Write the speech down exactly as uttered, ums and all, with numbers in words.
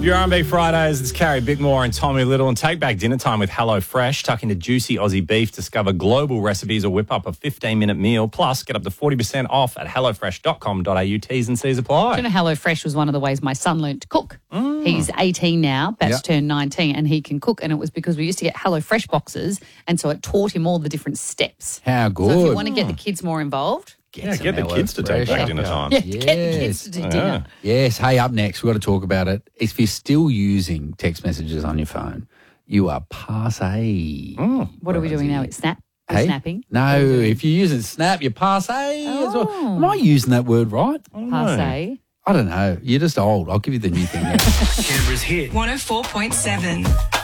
Your R and B Fridays, it's Carrie Bickmore and Tommy Little, and take back dinner time with HelloFresh. Tuck into juicy Aussie beef, discover global recipes or whip up a fifteen-minute meal. Plus, get up to forty percent off at hellofresh dot com dot a u. T's and C's apply. Do you know HelloFresh was one of the ways my son learned to cook? Mm. He's eighteen now, about Yep. to turn nineteen, and he can cook. And it was because we used to get HelloFresh boxes, and so it taught him all the different steps. How good. So if you want to get the kids more involved, Yeah, some get the kids to take HelloFresh. back dinner time. yeah, get the kids to do Yeah. dinner. Yes. Hey, up next, we've got to talk about it. If you're still using text messages on your phone, you are passe. What are we doing now? It's snap. We're Hey? snapping. No, if you're using Snap, you're passe as well. Oh. Am I using that word right? Passe. I don't know. You're just old. I'll give you the new thing now. Canberra's hit. one oh four point seven.